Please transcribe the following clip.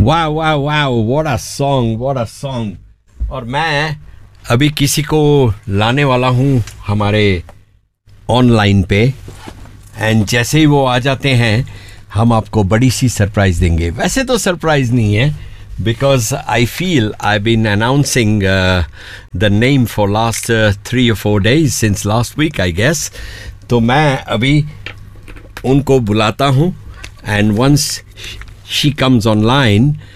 वाह वाह वाह, what a song, what a song. और मैं अभी किसी को लाने वाला हूँ हमारे ऑनलाइन पे, एंड जैसे ही वो आ जाते हैं हम आपको बड़ी सी सरप्राइज देंगे। वैसे तो सरप्राइज नहीं है, because I feel I been announcing the name for last 3 or 4 days since last week I guess. तो मैं अभी उनको बुलाता हूँ, and once she comes online